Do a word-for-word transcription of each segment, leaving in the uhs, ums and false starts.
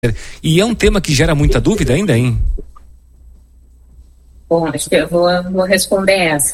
E é um tema que gera muita dúvida ainda, hein? Bom, acho que eu vou, vou responder essa.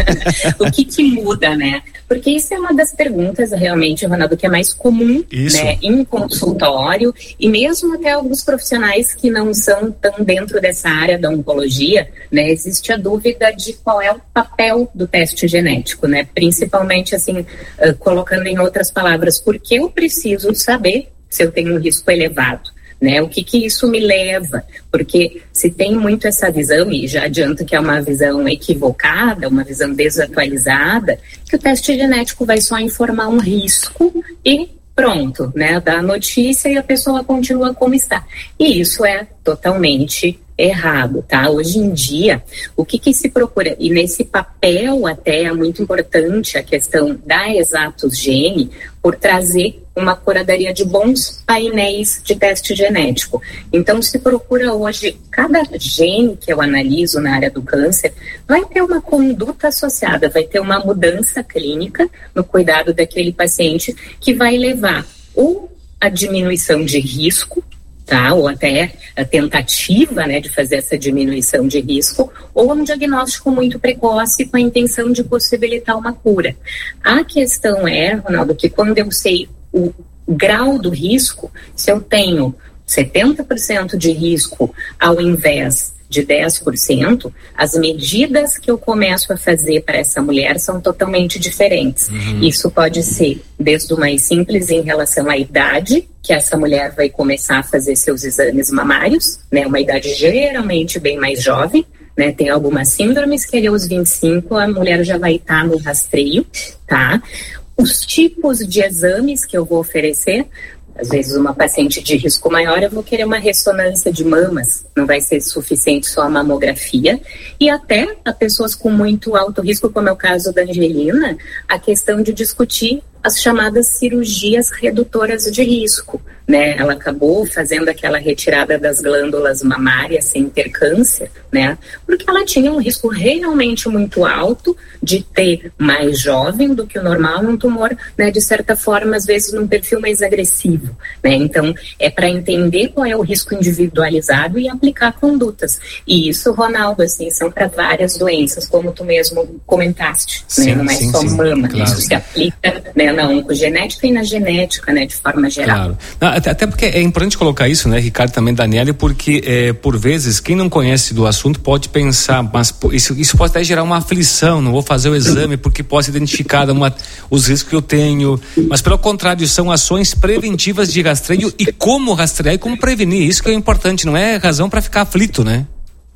O que que muda, né? Porque isso é uma das perguntas, realmente, Ronaldo, que é mais comum, né, em consultório, e mesmo até alguns profissionais que não são tão dentro dessa área da oncologia, né, existe a dúvida de qual é o papel do teste genético, né? Principalmente, assim, uh, colocando em outras palavras, por que eu preciso saber se eu tenho um risco elevado? Né? O que que isso me leva? Porque se tem muito essa visão, e já adianto que é uma visão equivocada, uma visão desatualizada, que o teste genético vai só informar um risco e pronto, né? Dá a notícia e a pessoa continua como está. E isso é totalmente errado, tá? Hoje em dia, o que que se procura? E nesse papel até é muito importante a questão da Exatos Gene, por trazer uma curadoria de bons painéis de teste genético. Então, se procura hoje, cada gene que eu analiso na área do câncer, vai ter uma conduta associada, vai ter uma mudança clínica no cuidado daquele paciente que vai levar ou a diminuição de risco, tá? Ou até a tentativa, né, de fazer essa diminuição de risco, ou um diagnóstico muito precoce com a intenção de possibilitar uma cura. A questão é, Ronaldo, que quando eu sei o grau do risco, se eu tenho setenta por cento de risco ao invés de dez por cento, as medidas que eu começo a fazer para essa mulher são totalmente diferentes. Uhum. Isso pode ser desde o mais simples em relação à idade, que essa mulher vai começar a fazer seus exames mamários, né, uma idade geralmente bem mais jovem, né, tem algumas síndromes que ali aos vinte e cinco a mulher já vai estar no rastreio, tá? Os tipos de exames que eu vou oferecer, às vezes uma paciente de risco maior, eu vou querer uma ressonância de mamas, não vai ser suficiente só a mamografia, e até a pessoas com muito alto risco, como é o caso da Angelina, a questão de discutir as chamadas cirurgias redutoras de risco, né? Ela acabou fazendo aquela retirada das glândulas mamárias sem ter câncer, né? Porque ela tinha um risco realmente muito alto de ter mais jovem do que o normal, um tumor, né? De certa forma, às vezes num perfil mais agressivo, né? Então, é para entender qual é o risco individualizado e aplicar condutas. E isso, Ronaldo, assim, são para várias doenças, como tu mesmo comentaste, sim, né? Não é sim, só sim, mama, claro. Isso se aplica, né, na oncogenética e na genética, né, de forma geral. Claro. Não, até, até porque é importante colocar isso, né, Ricardo, também, Daniele, porque é, por vezes quem não conhece do assunto pode pensar, mas isso, isso pode até gerar uma aflição, não vou fazer o exame porque posso identificar uma, os riscos que eu tenho, mas pelo contrário, são ações preventivas de rastreio e como rastrear e como prevenir, isso que é importante, não é razão para ficar aflito, né?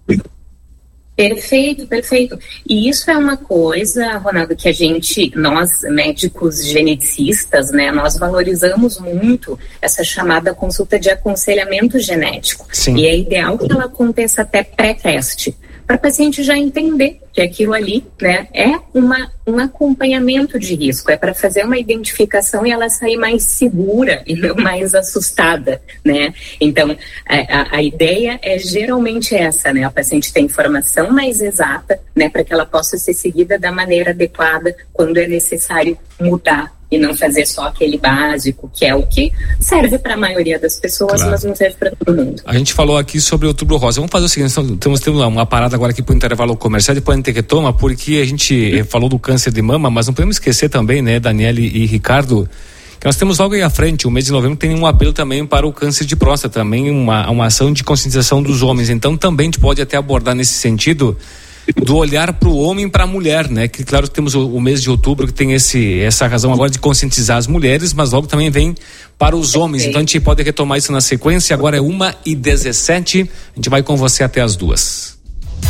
Perfeito, perfeito. E isso é uma coisa, Ronaldo, que a gente, nós médicos geneticistas, né, nós valorizamos muito essa chamada consulta de aconselhamento genético. Sim. E é ideal que ela aconteça até pré-teste, para o paciente já entender que aquilo ali, né, é uma, um acompanhamento de risco, é para fazer uma identificação e ela sair mais segura e não mais assustada, né? Então, a, a ideia é geralmente essa, né? A paciente tem informação mais exata, né, para que ela possa ser seguida da maneira adequada quando é necessário mudar e não fazer só aquele básico, que é o que serve para a maioria das pessoas, claro, mas não serve para todo mundo. A gente falou aqui sobre o Outubro Rosa. Vamos fazer o seguinte, estamos tendo uma parada agora aqui para o intervalo comercial, depois a gente retoma, porque a gente falou do câncer de mama, mas não podemos esquecer também, né, Daniele e Ricardo, que nós temos logo aí à frente, o mês de novembro tem um apelo também para o câncer de próstata, também uma, uma ação de conscientização dos homens, então também a gente pode até abordar nesse sentido do olhar para o homem e para a mulher, né? Que claro que temos o, o mês de outubro que tem esse, essa razão agora de conscientizar as mulheres, mas logo também vem para os homens, então a gente pode retomar isso na sequência. Agora é uma e dezessete, a gente vai com você até as duas.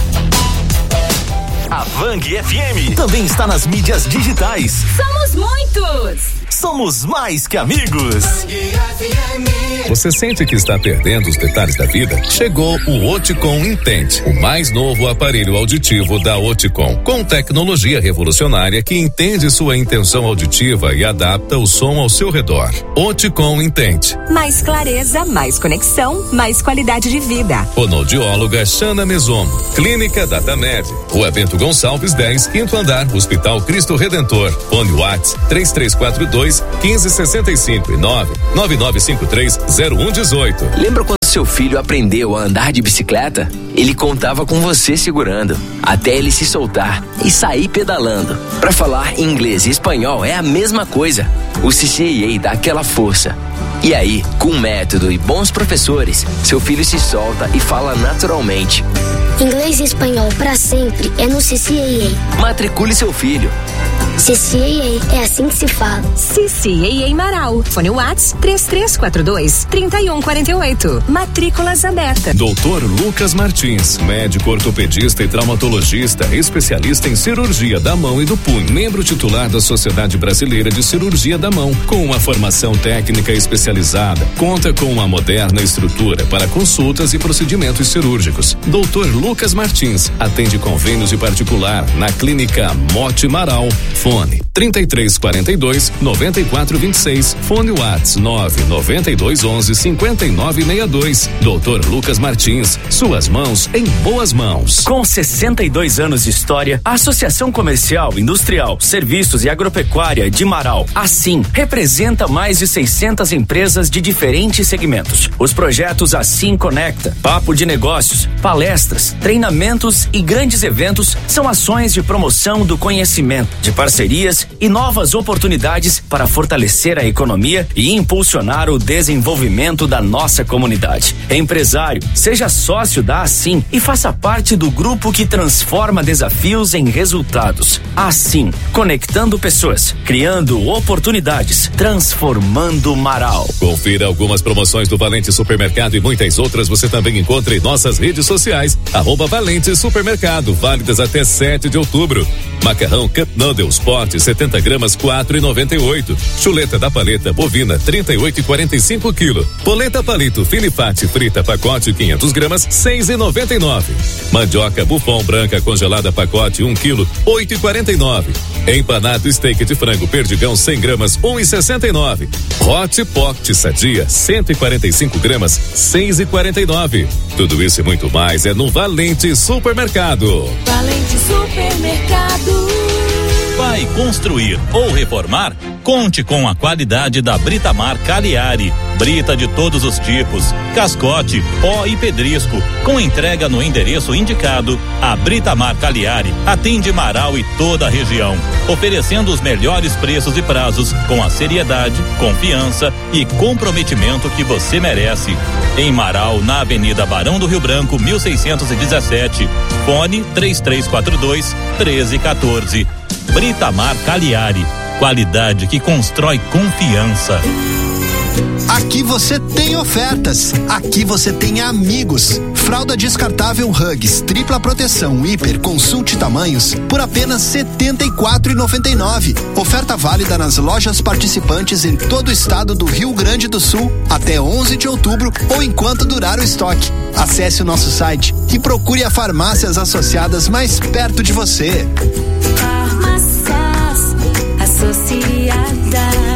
A Vang F M também está nas mídias digitais. Somos muitos! Somos mais que amigos. Você sente que está perdendo os detalhes da vida? Chegou o Oticom Intente, o mais novo aparelho auditivo da Oticom, com tecnologia revolucionária que entende sua intenção auditiva e adapta o som ao seu redor. Oticom Intente. Mais clareza, mais conexão, mais qualidade de vida. Fonoaudióloga Xana Mesomo. Clínica Datamed. Rua Bento Gonçalves dez, quinto andar, Hospital Cristo Redentor. Fone WhatsApp três três quatro dois dois, quinze sessenta e cinco e nove nove nove cinco três zero um dezoito. Lembra quando seu filho aprendeu a andar de bicicleta? Ele contava com você segurando, até ele se soltar e sair pedalando. Para falar inglês e espanhol é a mesma coisa. O C C A A dá aquela força. E aí, com método e bons professores, seu filho se solta e fala naturalmente. Inglês e espanhol para sempre é no C C A A. Matricule seu filho. C C A A, é assim que se fala. C C A A Marau. Fone Whats três três quatro dois, três um quatro oito. Matrículas abertas. doutor Lucas Martins, médico ortopedista e traumatologista, especialista em cirurgia da mão e do punho, membro titular da Sociedade Brasileira de Cirurgia da Mão, com uma formação técnica especializada. Conta com uma moderna estrutura para consultas e procedimentos cirúrgicos. doutor Lucas Martins atende convênios de particular na Clínica Mote Marau. Fone trinta e três quarenta e dois, noventa e quatro vinte e seis. Fone Whats nove noventa e dois onze, cinquenta e nove sessenta e dois. doutor Lucas Martins, suas mãos em boas mãos. Com sessenta e dois anos de história, a Associação Comercial, Industrial, Serviços e Agropecuária de Marau, assim, representa mais de seiscentas empresas de diferentes segmentos. Os projetos Assim Conecta, Papo de Negócios, palestras, treinamentos e grandes eventos são ações de promoção do conhecimento, de parcerias e novas oportunidades para fortalecer a economia e impulsionar o desenvolvimento da nossa comunidade. Empresário, seja sócio da Assim e faça parte do grupo que transforma desafios em resultados. Assim, conectando pessoas, criando oportunidades, transformando Marau. Confira algumas promoções do Valente Supermercado e muitas outras você também encontra em nossas redes sociais. Arroba Valente Supermercado, válidas até sete de outubro. Macarrão Cup Noodles Pote setenta gramas, quatro e noventa e oito. Chuleta da paleta bovina trinta e oito e quarenta e cinco quilo. Polenta palito Filifate frita pacote quinhentas gramas, seis e noventa e nove. Mandioca Buffon branca congelada pacote um quilo, oito e quarenta e nove. Empanado steak de frango Perdigão cem gramas, um e sessenta e nove. Hot Pot Sadia cento e quarenta e cinco gramas, seis e quarenta e nove. Tudo isso e muito mais é no Valente Supermercado. Valente Supermercado. Vai construir ou reformar? Conte com a qualidade da Britamar Cagliari. Brita de todos os tipos, cascote, pó e pedrisco. Com entrega no endereço indicado, a Britamar Cagliari atende Marau e toda a região, oferecendo os melhores preços e prazos com a seriedade, confiança e comprometimento que você merece. Em Marau, na Avenida Barão do Rio Branco, mil seiscentos e dezessete. Fone três três quatro dois, treze um quatro. Britamar Cagliari, qualidade que constrói confiança. Aqui você tem ofertas, aqui você tem amigos. Fralda descartável Huggies, tripla proteção, hiper, consulte tamanhos por apenas setenta e quatro reais e noventa e nove centavos. Oferta válida nas lojas participantes em todo o estado do Rio Grande do Sul até onze de outubro ou enquanto durar o estoque. Acesse o nosso site e procure a farmácias associadas mais perto de você. Farmácias Associadas.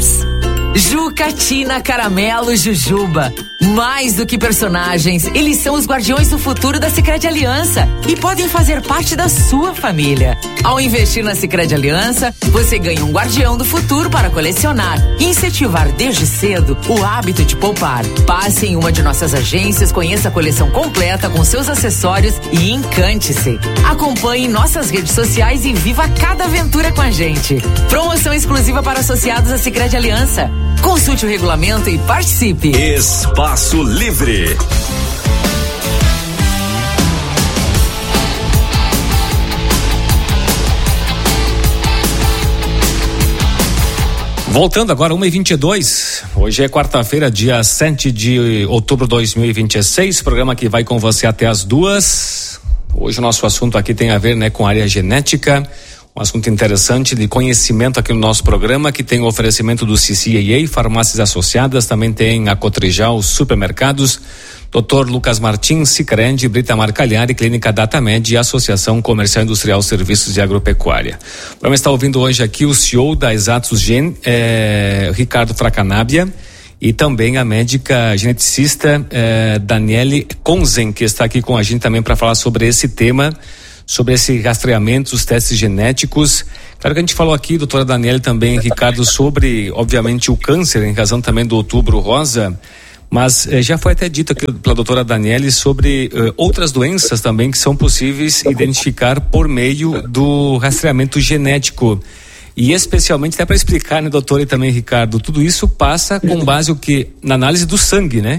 Jucatina, Caramelo, Jujuba. Mais do que personagens, eles são os guardiões do futuro da Sicredi Aliança e podem fazer parte da sua família. Ao investir na Sicredi Aliança, você ganha um guardião do futuro para colecionar e incentivar desde cedo o hábito de poupar. Passe em uma de nossas agências, conheça a coleção completa com seus acessórios e encante-se. Acompanhe nossas redes sociais e viva cada aventura com a gente. Promoção exclusiva para associados à Sicredi Aliança. Consulte o regulamento e participe. Espaço Livre. Voltando agora, uma e vinte e dois. Hoje é quarta-feira, dia sete de outubro de dois mil e vinte e seis. Programa que vai com você até as duas. Hoje o nosso assunto aqui tem a ver, né, com a área genética. Um assunto interessante de conhecimento aqui no nosso programa, que tem o oferecimento do C C A A, farmácias associadas, também tem a Cotrijal, supermercados, doutor Lucas Martins, Sicredi, Britamar Cagliari, Clínica Datamed e Associação Comercial Industrial Serviços e Agropecuária. O programa está ouvindo hoje aqui o C E O da Exatos Gen, eh, Ricardo Fracanabia, e também a médica geneticista eh, Daniele Konzen, que está aqui com a gente também para falar sobre esse tema, sobre esse rastreamento, os testes genéticos. Claro que a gente falou aqui, doutora Daniele, também, Ricardo, sobre, obviamente, o câncer, em razão também do Outubro Rosa, mas eh, já foi até dito aqui pela doutora Daniele sobre eh, outras doenças também que são possíveis identificar por meio do rastreamento genético. E especialmente, até para explicar, né, doutora, e também, Ricardo, tudo isso passa com base o que? Na análise do sangue, né?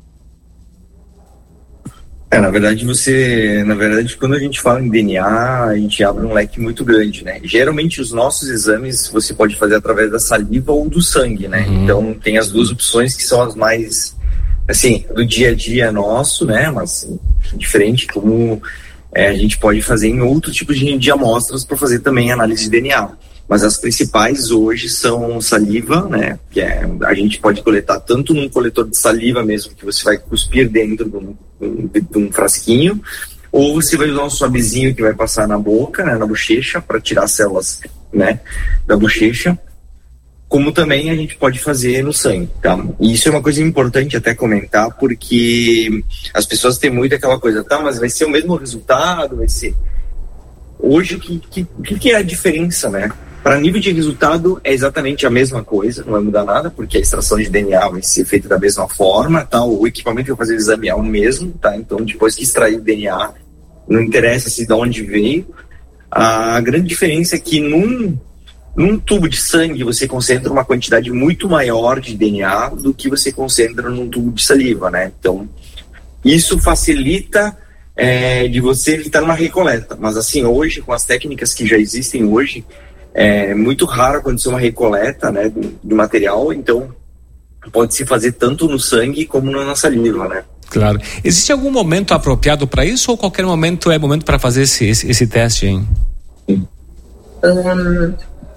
É, na verdade, você, na verdade, quando a gente fala em D N A, a gente abre um leque muito grande, né? Geralmente, os nossos exames você pode fazer através da saliva ou do sangue, né? Uhum. Então, tem as duas opções que são as mais, assim, do dia a dia nosso, né? Mas, diferente, como é, a gente pode fazer em outros tipos de, de amostras para fazer também análise de D N A. Mas as principais hoje são saliva, né? Que é, a gente pode coletar tanto num coletor de saliva mesmo, que você vai cuspir dentro de um, de um frasquinho, ou você vai usar um suavezinho que vai passar na boca, né? Na bochecha, para tirar as células, né? Da bochecha. Como também a gente pode fazer no sangue, tá? E isso é uma coisa importante até comentar, porque as pessoas têm muito aquela coisa, tá? Mas vai ser o mesmo resultado, vai ser... Hoje, o que, que, que é a diferença, né? Para nível de resultado é exatamente a mesma coisa, não vai mudar nada, porque a extração de D N A vai ser feita da mesma forma, tá? O equipamento que vai fazer o exame é o mesmo, tá? Então, depois que extrair o D N A, não interessa se de onde veio. A grande diferença é que num, num tubo de sangue você concentra uma quantidade muito maior de D N A do que você concentra num tubo de saliva, né? Então, isso facilita é, de você evitar uma recoleta. Mas assim, hoje, com as técnicas que já existem hoje, é muito raro acontecer uma recoleta, né, do, do material, então pode se fazer tanto no sangue como na saliva, né? Claro. Existe algum momento apropriado para isso ou qualquer momento é momento para fazer esse, esse, esse teste, hein? Um,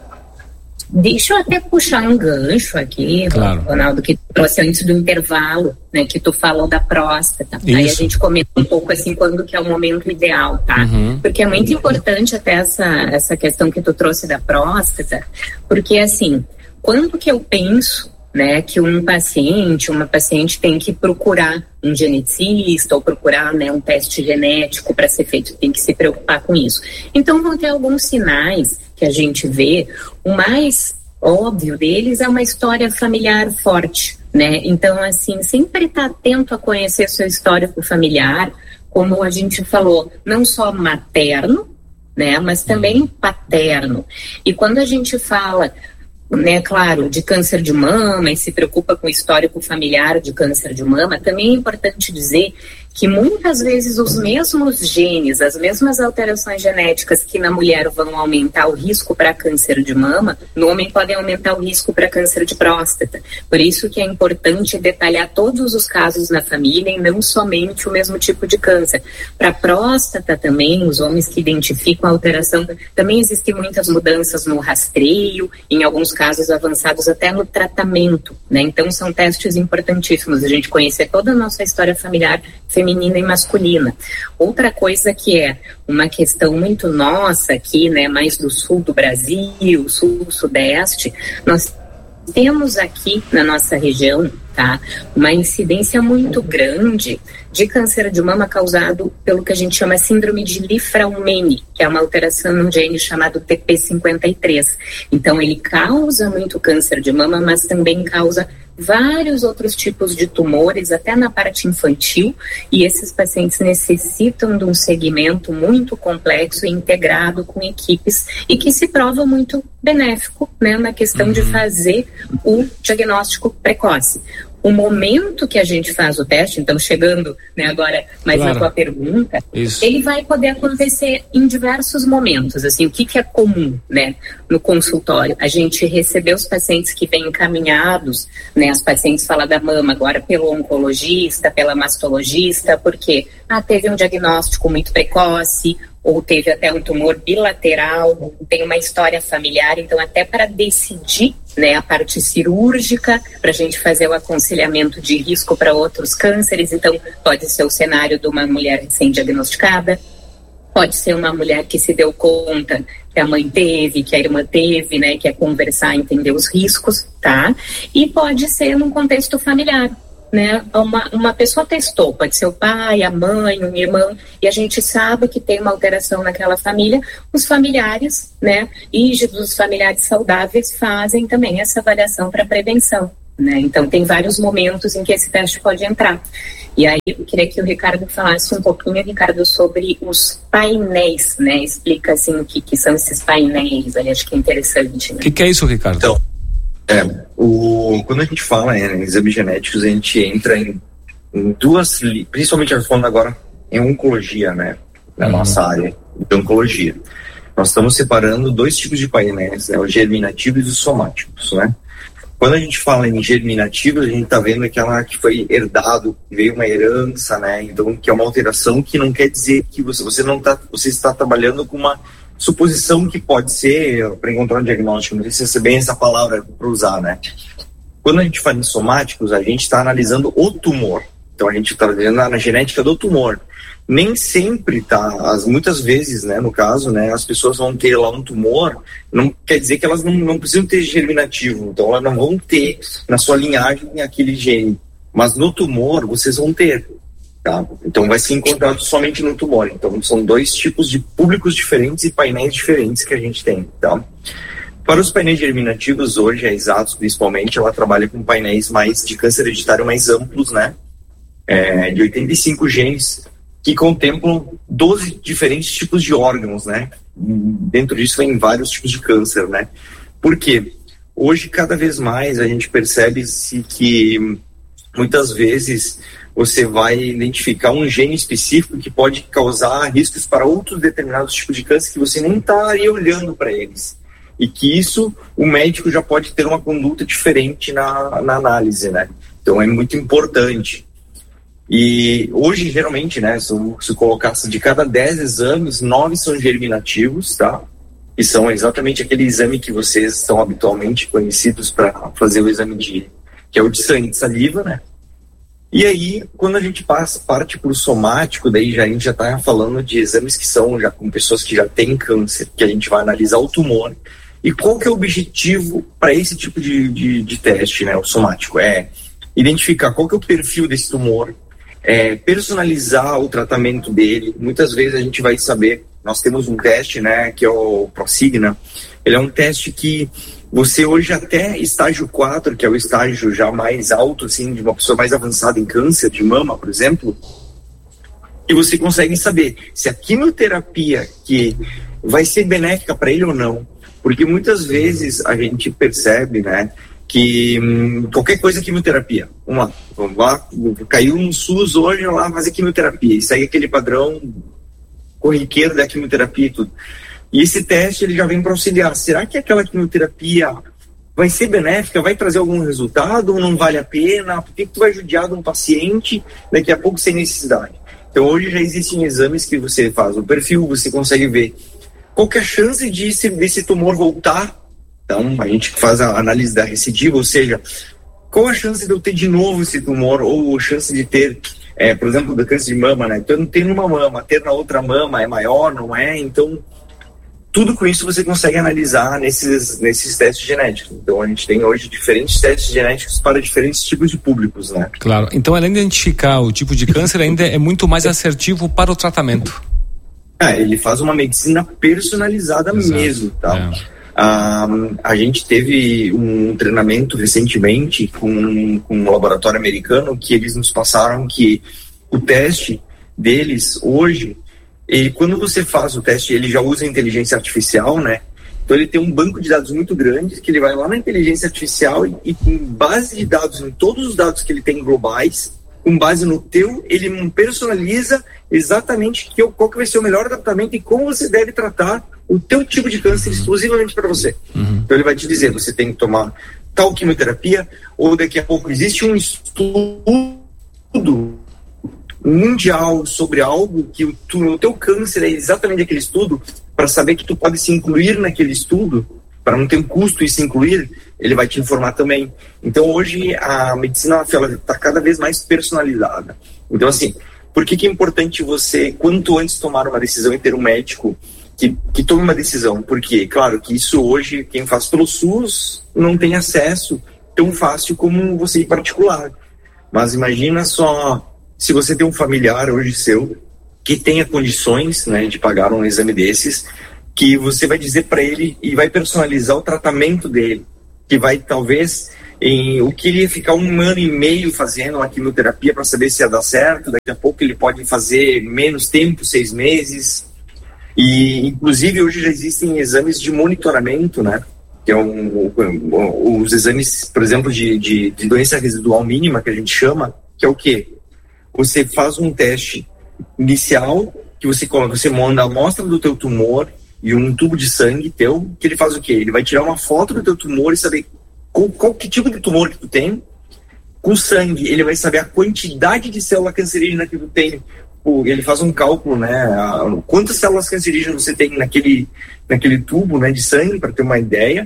deixa eu até puxar um gancho aqui, claro. Ronaldo, que trouxe antes do intervalo, né, que tu falou da próstata. Isso. Aí a gente comenta um pouco assim quando que é o momento ideal, tá? Uhum. Porque é muito importante até essa, essa questão que tu trouxe da próstata, porque assim, quando que eu penso, né, que um paciente, uma paciente tem que procurar um geneticista ou procurar, né, um teste genético para ser feito, tem que se preocupar com isso. Então vão ter alguns sinais que a gente vê. O mais óbvio deles é uma história familiar forte, né? Então, assim, sempre estar tá atento a conhecer seu histórico familiar, como a gente falou, não só materno, né, mas também paterno. E quando a gente fala, né, claro, de câncer de mama e se preocupa com o histórico familiar de câncer de mama, também é importante dizer que muitas vezes os mesmos genes, as mesmas alterações genéticas que na mulher vão aumentar o risco para câncer de mama, no homem podem aumentar o risco para câncer de próstata. Por isso que é importante detalhar todos os casos na família e não somente o mesmo tipo de câncer. Para próstata também, os homens que identificam a alteração, também existem muitas mudanças no rastreio, em alguns casos avançados até no tratamento, né? Então são testes importantíssimos, a gente conhecer toda a nossa história familiar feminina e masculina. Outra coisa que é uma questão muito nossa aqui, né, mais do sul do Brasil, sul, sudeste, nós temos aqui na nossa região, tá, uma incidência muito grande de câncer de mama causado pelo que a gente chama síndrome de Li-Fraumeni, que é uma alteração no gene chamado T P cinquenta e três. Então ele causa muito câncer de mama, mas também causa vários outros tipos de tumores, até na parte infantil, e esses pacientes necessitam de um segmento muito complexo e integrado com equipes e que se prova muito benéfico, né, na questão uhum. de fazer o diagnóstico precoce. O momento que a gente faz o teste, então chegando, né, agora mais claro. na tua pergunta, Isso. ele vai poder acontecer em diversos momentos. Assim, o que, que é comum, né, no consultório? A gente recebeu os pacientes que vêm encaminhados, né, as pacientes falam da mama agora pelo oncologista, pela mastologista, porque ah, teve um diagnóstico muito precoce, ou teve até um tumor bilateral, tem uma história familiar, então até para decidir, né, a parte cirúrgica, para a gente fazer o aconselhamento de risco para outros cânceres, então pode ser o cenário de uma mulher recém-diagnosticada, pode ser uma mulher que se deu conta que a mãe teve, que a irmã teve, né, quer conversar, entender os riscos, tá? E pode ser num contexto familiar, né, uma, uma pessoa testou, pode ser o pai, a mãe, um irmão, e a gente sabe que tem uma alteração naquela família, os familiares, né, rígidos, os familiares saudáveis fazem também essa avaliação para prevenção, né, então tem vários momentos em que esse teste pode entrar. E aí eu queria que o Ricardo falasse um pouquinho, Ricardo, sobre os painéis, né, explica assim o que, que são esses painéis, ali, acho que é interessante. O né? que, que é isso, Ricardo? Então, É, o, quando a gente fala é, em exames genéticos, a gente entra em, em duas, principalmente falando agora em oncologia, né, na uhum. nossa área de oncologia. Nós estamos separando dois tipos de painéis, né, os germinativos e os somáticos, né. Quando a gente fala em germinativos, a gente está vendo aquela que foi herdado, veio uma herança, né, então que é uma alteração que não quer dizer que você, você não tá, você está trabalhando com uma suposição que pode ser para encontrar um diagnóstico, não sei se é bem essa palavra para usar, né? Quando a gente fala em somáticos, a gente está analisando o tumor. Então a gente está vendo na genética do tumor. Nem sempre tá, as, muitas vezes, né, no caso, né, as pessoas vão ter lá um tumor, não quer dizer que elas não, não precisam ter germinativo, então elas não vão ter na sua linhagem aquele gene. Mas no tumor, vocês vão ter. Tá? Então vai ser encontrado somente no tumor. Então são dois tipos de públicos diferentes e painéis diferentes que a gente tem. Tá? Para os painéis germinativos, hoje a Exatos principalmente, ela trabalha com painéis mais de câncer hereditário mais amplos, né? É, de oitenta e cinco genes que contemplam doze diferentes tipos de órgãos, né? Dentro disso vem vários tipos de câncer, né? Por quê? Hoje cada vez mais a gente percebe-se que muitas vezes você vai identificar um gene específico que pode causar riscos para outros determinados tipos de câncer que você nem estaria olhando para eles. E que isso, o médico já pode ter uma conduta diferente na, na análise, né? Então é muito importante. E hoje, geralmente, né, se eu, se eu colocasse de cada dez exames, nove são germinativos, tá? E são exatamente aquele exame que vocês estão habitualmente conhecidos para fazer o exame de, que é o de sangue, de saliva, né? E aí, quando a gente passa, parte para o somático, daí já, a gente já está falando de exames que são já com pessoas que já têm câncer, que a gente vai analisar o tumor. E qual que é o objetivo para esse tipo de, de, de teste, né, o somático? É identificar qual que é o perfil desse tumor, é personalizar o tratamento dele. Muitas vezes a gente vai saber, nós temos um teste, né, que é o Prosigna. Ele é um teste que você hoje até estágio quatro, que é o estágio já mais alto, assim, de uma pessoa mais avançada em câncer de mama, por exemplo, e você consegue saber se a quimioterapia que vai ser benéfica para ele ou não. Porque muitas vezes a gente percebe, né, que hum, qualquer coisa é quimioterapia. Vamos lá, vamos lá, caiu um SUS hoje, lá fazer quimioterapia, e segue aquele padrão corriqueiro da quimioterapia e tudo. E esse teste ele já vem para auxiliar. Será que aquela quimioterapia vai ser benéfica, vai trazer algum resultado ou não vale a pena? Por que tu vai judiar de um paciente daqui a pouco sem necessidade? Então hoje já existem exames que você faz o perfil, você consegue ver qual que é a chance de esse, desse tumor voltar. Então a gente faz a análise da recidiva, ou seja, qual a chance de eu ter de novo esse tumor, ou a chance de ter, é, por exemplo, do câncer de mama, né? Então eu não tenho numa mama, ter na outra mama é maior, não é? Então tudo com isso você consegue analisar nesses, nesses testes genéticos. Então a gente tem hoje diferentes testes genéticos para diferentes tipos de públicos, né? Claro. Então, além de identificar o tipo de câncer, ainda é muito mais assertivo para o tratamento. É, ele faz uma medicina personalizada. Exato. Mesmo, tá? É. Ah, a gente teve um treinamento recentemente com, com um laboratório americano que eles nos passaram que o teste deles hoje, e quando você faz o teste, ele já usa inteligência artificial, né? Então ele tem um banco de dados muito grande, que ele vai lá na inteligência artificial e, e com base de dados, em todos os dados que ele tem globais, com base no teu, ele personaliza exatamente que, qual que vai ser o melhor tratamento e como você deve tratar o teu tipo de câncer exclusivamente para você. Uhum. Então ele vai te dizer, você tem que tomar tal quimioterapia, ou daqui a pouco existe um estudo mundial sobre algo que o, tu, o teu câncer é exatamente aquele estudo, para saber que tu pode se incluir naquele estudo, para não ter um custo e se incluir, ele vai te informar também. Então hoje a medicina está cada vez mais personalizada. Então assim, por que que é importante você, quanto antes tomar uma decisão e ter um médico que, que tome uma decisão? Porque, claro, que isso hoje, quem faz pelo SUS não tem acesso tão fácil como você ir particular. Mas imagina só, se você tem um familiar hoje seu que tenha condições, né, de pagar um exame desses, que você vai dizer para ele e vai personalizar o tratamento dele, que vai talvez em o que ele ia ficar um ano e meio fazendo uma quimioterapia para saber se ia dar certo, daqui a pouco ele pode fazer menos tempo, seis meses. E inclusive hoje já existem exames de monitoramento, né, que é um, um, os exames, por exemplo, de, de, de doença residual mínima, que a gente chama, que é o quê? Você faz um teste inicial, que você coloca, você manda a amostra do teu tumor e um tubo de sangue teu, que ele faz o quê? Ele vai tirar uma foto do teu tumor e saber qual, qual que tipo de tumor que tu tem. Com sangue, ele vai saber a quantidade de célula cancerígena que tu tem. Ele faz um cálculo, né? Quantas células cancerígenas você tem naquele, naquele tubo, né, de sangue, para ter uma ideia.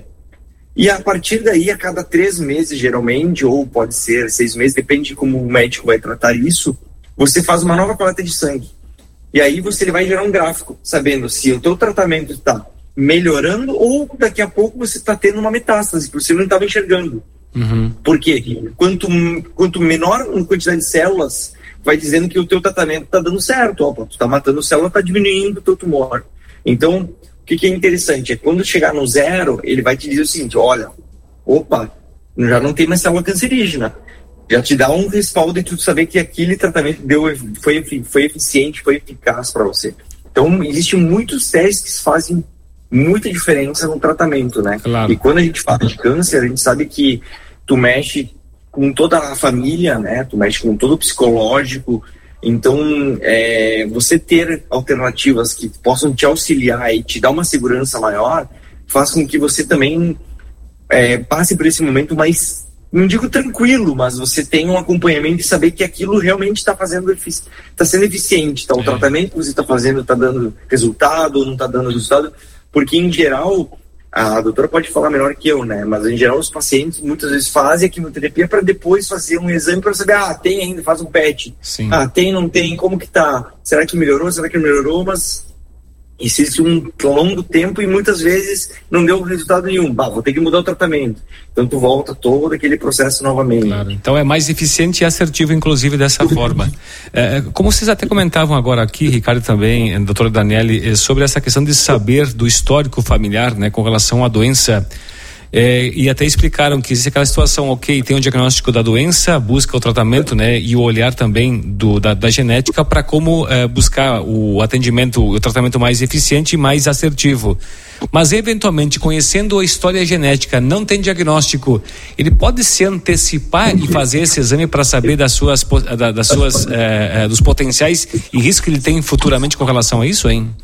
E a partir daí, a cada três meses, geralmente, ou pode ser seis meses, depende de como o médico vai tratar isso, você faz uma nova coleta de sangue. E aí você vai gerar um gráfico, sabendo se o teu tratamento está melhorando ou daqui a pouco você está tendo uma metástase, que você não estava enxergando. Uhum. Por quê? Quanto, quanto menor a quantidade de células, vai dizendo que o teu tratamento está dando certo. Ó, tu está matando célula, está diminuindo o teu tumor. Então, o que, que é interessante? É quando chegar no zero, ele vai te dizer o seguinte, olha, opa, já não tem mais célula cancerígena. Já te dá um respaldo de tu saber que aquele tratamento deu, foi, foi eficiente, foi eficaz para você. Então, existem muitos testes que fazem muita diferença no tratamento, né? Claro. E quando a gente fala de câncer, a gente sabe que tu mexe com toda a família, né? Tu mexe com todo o psicológico. Então, é, você ter alternativas que possam te auxiliar e te dar uma segurança maior, faz com que você também é, passe por esse momento mais, não digo tranquilo, mas você tem um acompanhamento e saber que aquilo realmente está fazendo, está sendo eficiente, tá? O é. tratamento que você está fazendo está dando resultado ou não está dando resultado, porque em geral, a doutora pode falar melhor que eu, né? Mas em geral os pacientes muitas vezes fazem a quimioterapia para depois fazer um exame para saber, ah, tem ainda, faz um P E T. Sim. Ah, tem, não tem, como que tá? Será que melhorou? Será que melhorou? Mas existe um longo tempo e muitas vezes não deu resultado nenhum. Bah, vou ter que mudar o tratamento. Então tu volta todo aquele processo novamente. Claro. Então é mais eficiente e assertivo, inclusive, dessa forma. É, como vocês até comentavam agora aqui, Ricardo também, a doutora Daniele, sobre essa questão de saber do histórico familiar, né, com relação à doença. É, e até explicaram que existe aquela situação, ok, tem o diagnóstico da doença, busca o tratamento, né, e o olhar também do, da, da genética para como é, buscar o atendimento, o tratamento mais eficiente e mais assertivo. Mas eventualmente, conhecendo a história genética, não tem diagnóstico, ele pode se antecipar e fazer esse exame para saber das suas, da, das suas é, é, dos potenciais e riscos que ele tem futuramente com relação a isso, hein?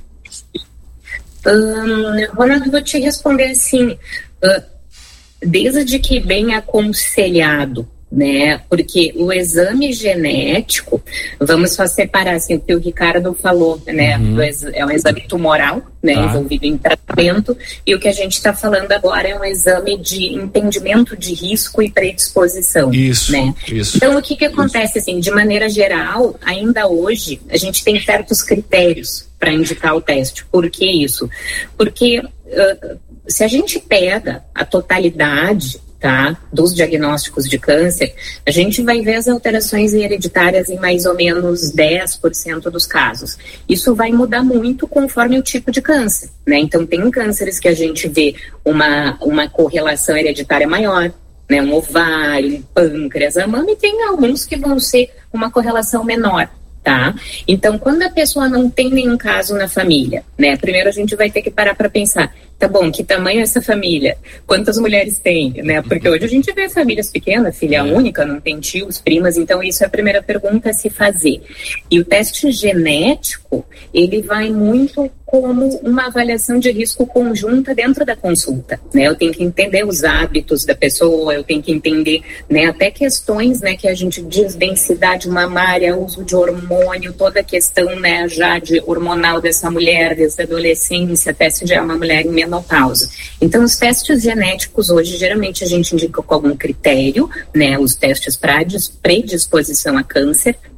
Um, Ronaldo, vou te responder assim, uh, desde que bem aconselhado, né? Porque o exame genético, vamos só separar assim, o que o Ricardo falou, né? Uhum. É um exame tumoral, né? Ah. Envolvido em tratamento, e o que a gente está falando agora é um exame de entendimento de risco e predisposição. Isso, né? isso. Então, o que que acontece, assim, de maneira geral, ainda hoje, a gente tem certos critérios para indicar o teste. Por que isso? Porque uh, se a gente pega a totalidade, tá, dos diagnósticos de câncer, a gente vai ver as alterações hereditárias em mais ou menos dez por cento dos casos. Isso vai mudar muito conforme o tipo de câncer, né? Então, tem cânceres que a gente vê uma, uma correlação hereditária maior, né? Um ovário, um pâncreas, a mama, e tem alguns que vão ser uma correlação menor. Tá? Então, quando a pessoa não tem nenhum caso na família, né? Primeiro a gente vai ter que parar para pensar, tá bom, que tamanho é essa família? Quantas mulheres tem, né? Porque hoje a gente vê famílias pequenas, filha única, não tem tios, primas, então isso é a primeira pergunta a se fazer. E o teste genético, ele vai muito como uma avaliação de risco conjunta dentro da consulta, né? Eu tenho que entender os hábitos da pessoa, eu tenho que entender, né, até questões, né, que a gente diz, densidade mamária, uso de hormônio, toda a questão, né, já de hormonal dessa mulher, desde a adolescência, até se já é uma mulher em menopausa. Então, os testes genéticos hoje, geralmente a gente indica com algum critério, né, os testes para predisposição a câncer,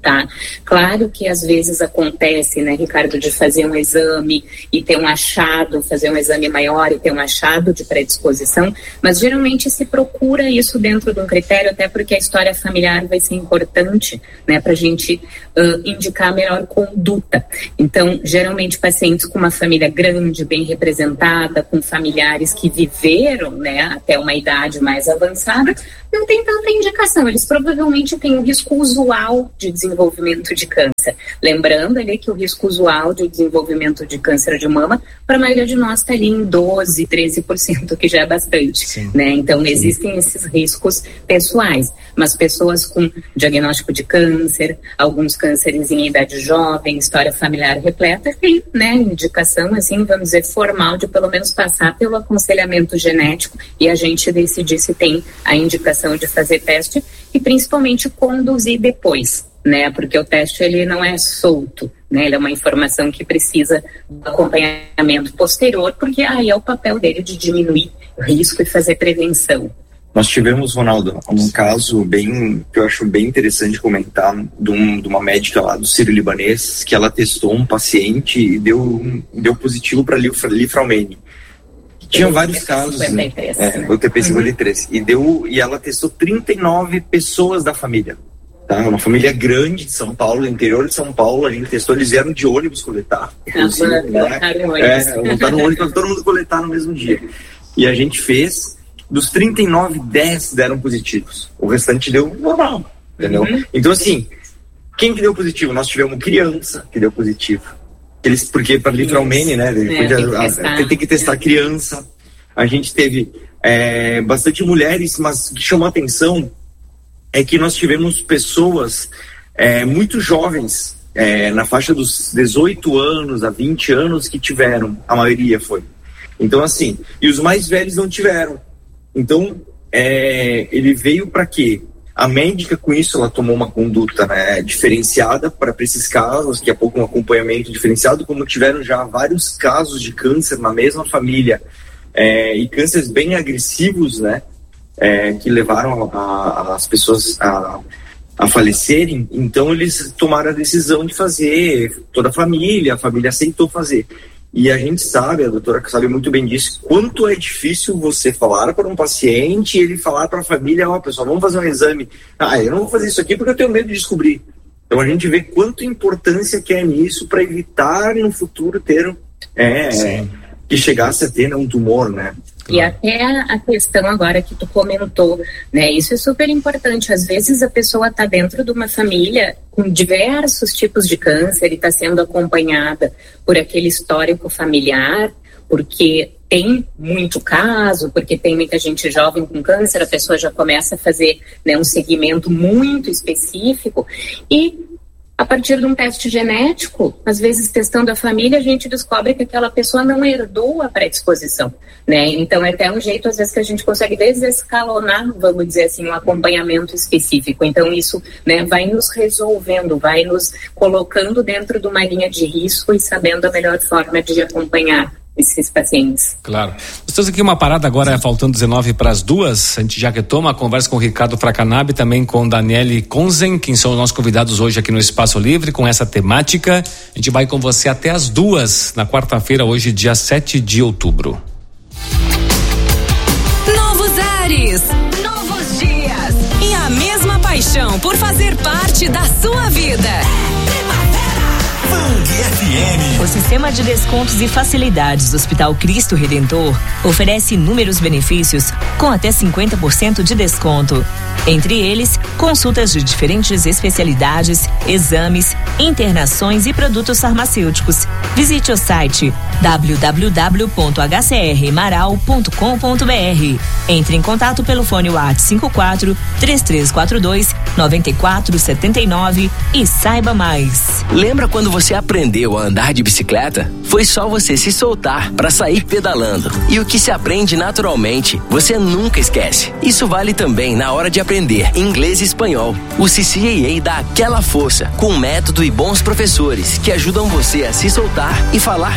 tá? Claro que às vezes acontece, né, Ricardo, de fazer um exame e ter um achado, fazer um exame maior e ter um achado de predisposição, mas geralmente se procura isso dentro de um critério, até porque a história familiar vai ser importante, né, pra gente uh, indicar a melhor conduta. Então, geralmente pacientes com uma família grande, bem representada, com familiares que viveram, né, até uma idade mais avançada, não tem tanta indicação. Eles provavelmente têm um risco usual de desenvolvimento de câncer. Lembrando ali que o risco usual de desenvolvimento de câncer de mama, para a maioria de nós está ali em doze, treze por cento, que já é bastante. Sim. Né? Então, existem esses riscos pessoais. Mas pessoas com diagnóstico de câncer, alguns cânceres em idade jovem, história familiar repleta, tem, né, indicação, assim, vamos dizer, formal de pelo menos passar pelo aconselhamento genético e a gente decidir se tem a indicação de fazer teste e principalmente conduzir depois, né? Porque o teste ele não é solto, né? Ele é uma informação que precisa do acompanhamento posterior, porque aí é o papel dele de diminuir o risco e fazer prevenção. Nós tivemos, Ronaldo, um caso bem, que eu acho bem interessante comentar, de, um, de uma médica lá do Sírio-Libanês, que ela testou um paciente e deu, deu positivo para Lifraumene. Tinha vários casos, né? É, o T P cinquenta e três. Uhum. E, deu, e ela testou trinta e nove pessoas da família. Tá? Uma família grande de São Paulo, interior de São Paulo. A gente testou, eles vieram de ônibus coletar. Inclusive, ah, né? É, montaram um ônibus para todo mundo coletar no mesmo dia. E a gente fez, dos trinta e nove, dez deram positivos. O restante deu normal, entendeu? Uhum. Então, assim, quem que deu positivo? Nós tivemos criança que deu positivo. Eles, porque para Lifraumene, né, é, tem, que testar, tem, tem que testar criança. A gente teve é, bastante mulheres, mas o que chamou a atenção é que nós tivemos pessoas é, muito jovens, é, na faixa dos dezoito anos a vinte anos, que tiveram, a maioria foi. Então, assim, e os mais velhos não tiveram. Então, é, ele veio para quê? A médica, com isso, ela tomou uma conduta, né, diferenciada para esses casos, daqui a pouco um acompanhamento diferenciado, como tiveram já vários casos de câncer na mesma família, é, e cânceres bem agressivos, né, é, que levaram a, a, as pessoas a, a falecerem. Então eles tomaram a decisão de fazer, toda a família, a família aceitou fazer. E a gente sabe, a doutora sabe muito bem disso, quanto é difícil você falar para um paciente e ele falar para a família, ó, oh, pessoal, vamos fazer um exame. Ah, eu não vou fazer isso aqui porque eu tenho medo de descobrir. Então a gente vê quanta importância que é nisso para evitar no futuro ter, é, que chegasse a ter, né, um tumor, né? E até a questão agora que tu comentou, né, isso é super importante. Às vezes a pessoa está dentro de uma família com diversos tipos de câncer e está sendo acompanhada por aquele histórico familiar, porque tem muito caso, porque tem muita gente jovem com câncer, a pessoa já começa a fazer, né, um segmento muito específico e a partir de um teste genético, às vezes testando a família, a gente descobre que aquela pessoa não herdou a predisposição, né? Então é até um jeito, às vezes, que a gente consegue desescalonar, vamos dizer assim, um acompanhamento específico. Então isso, né, vai nos resolvendo, vai nos colocando dentro de uma linha de risco e sabendo a melhor forma de acompanhar esses pacientes. Claro. Estamos aqui uma parada agora, faltando dezenove para as duas. A gente já retoma a conversa com o Ricardo Fracanabi, também com Daniele Konzen, que são os nossos convidados hoje aqui no Espaço Livre, com essa temática. A gente vai com você até as duas, na quarta-feira, hoje, dia sete de outubro. Novos ares, novos dias e a mesma paixão por fazer parte da sua vida. F M. O Sistema de Descontos e Facilidades do Hospital Cristo Redentor oferece inúmeros benefícios com até cinquenta por cento de desconto. Entre eles, consultas de diferentes especialidades, exames, internações e produtos farmacêuticos. Visite o site w w w ponto h c r maral ponto com ponto b r. Entre em contato pelo fone WhatsApp cinco quatro três três quatro dois nove quatro sete nove e saiba mais. Lembra quando você aprendeu a andar de bicicleta? Foi só você se soltar para sair pedalando. E o que se aprende naturalmente, você nunca esquece. Isso vale também na hora de aprender inglês e espanhol. O C C A A dá aquela força, com método e bons professores que ajudam você a se soltar e falar com confiança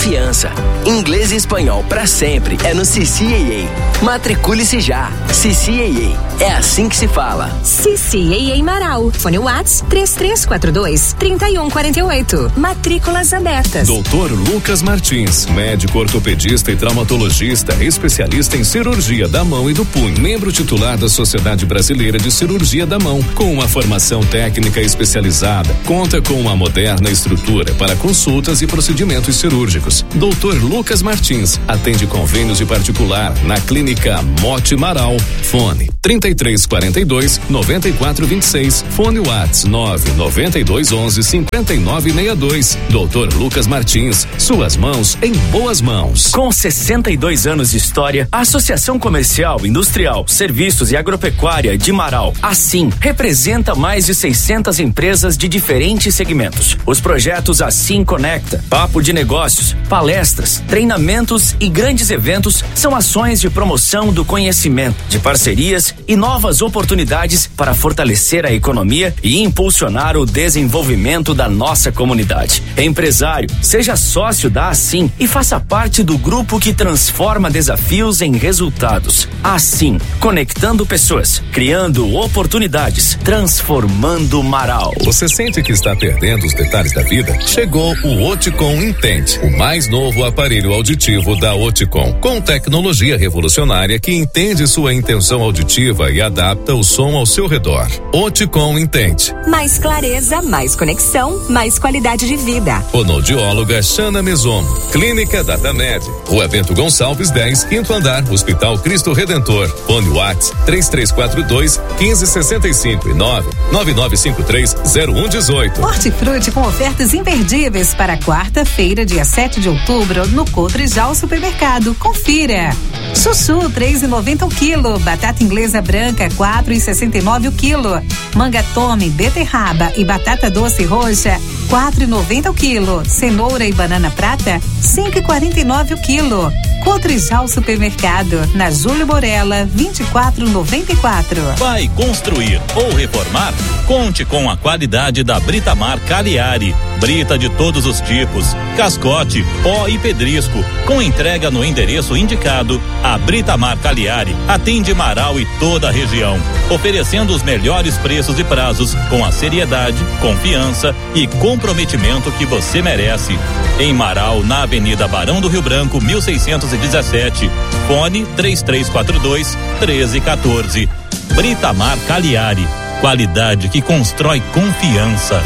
confiança. Inglês e espanhol para sempre é no C C A A. Matricule-se já. C C A A. É assim que se fala. C C A A Marau. Fone Whats três três quatro dois, três um quatro oito. Matrículas abertas. doutor Lucas Martins, médico ortopedista e traumatologista, especialista em cirurgia da mão e do punho. Membro titular da Sociedade Brasileira de Cirurgia da Mão, com uma formação técnica especializada. Conta com uma moderna estrutura para consultas e procedimentos cirúrgicos. doutor Lucas Martins atende convênios de particular na Clínica Mote Marau. Fone trinta e três quarenta e dois, noventa e quatro vinte e seis. Fone Whats nove noventa e dois onze, cinquenta e nove sessenta e dois. doutor Lucas Martins, suas mãos em boas mãos. Com sessenta e dois anos de história, a Associação Comercial, Industrial, Serviços e Agropecuária de Marau, assim, representa mais de seiscentas empresas de diferentes segmentos. Os projetos Assim Conecta, Papo de Negócios, palestras, treinamentos e grandes eventos são ações de promoção do conhecimento, de parcerias e novas oportunidades para fortalecer a economia e impulsionar o desenvolvimento da nossa comunidade. Empresário, seja sócio da Assim e faça parte do grupo que transforma desafios em resultados. Assim, conectando pessoas, criando oportunidades, transformando Marau. Você sente que está perdendo os detalhes da vida? Chegou o Oticom Intente, o mais novo aparelho auditivo da Oticom, com tecnologia revolucionária que entende sua intenção auditiva e adapta o som ao seu redor. Oticom Intente. Mais clareza, mais conexão, mais qualidade de vida. Fonoaudióloga Xana Mesomo. Clínica DataMed. Rua Bento Gonçalves dez, quinto andar, Hospital Cristo Redentor. Fone Whats três três quatro dois, um cinco seis cinco e nove nove nove cinco três zero um um oito. Hortifruti com ofertas imperdíveis para quarta-feira, dia sete de outubro, no Cotrijal Supermercado. Confira. Chuchu, três e noventa o quilo. Batata inglesa branca, quatro e sessenta e nove o quilo. Manga tome, beterraba e batata doce roxa, quatro e noventa o quilo. Cenoura e banana prata, cinco e quarenta e nove o quilo. Cotrijal Supermercado, na Júlio Borella, vinte e quatro noventa e quatro. Vai construir ou reformar? Conte com a qualidade da Britamar Cagliari. Brita de todos os tipos, cascote, pó e pedrisco, com entrega no endereço indicado. A Britamar Cagliari atende Marau e toda a região, oferecendo os melhores preços e prazos, com a seriedade, confiança e comprometimento que você merece. Em Marau, na Avenida Barão do Rio Branco, mil seiscentos e dezessete. Fone três três quatro dois, um três um quatro. Britamar Cagliari. Qualidade que constrói confiança.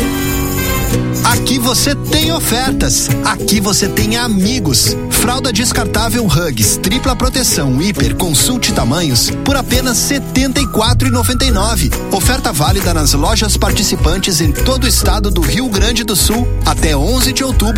Aqui você tem ofertas. Aqui você tem amigos. Fralda descartável Huggies, tripla proteção, hiper, consulte tamanhos por apenas setenta e quatro reais e noventa e nove centavos. Oferta válida nas lojas participantes em todo o estado do Rio Grande do Sul até onze de outubro.